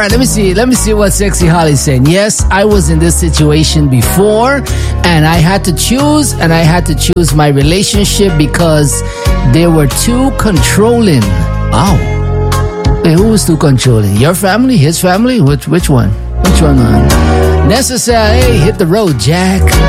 right, let me see. Let me see what Sexy Holly's saying. Yes, I was in this situation before, and I had to choose, my relationship because they were too controlling. Wow. Hey, who was too controlling? Your family? His family? Which one? Which one? Necessary. Hey, hit the road, Jack.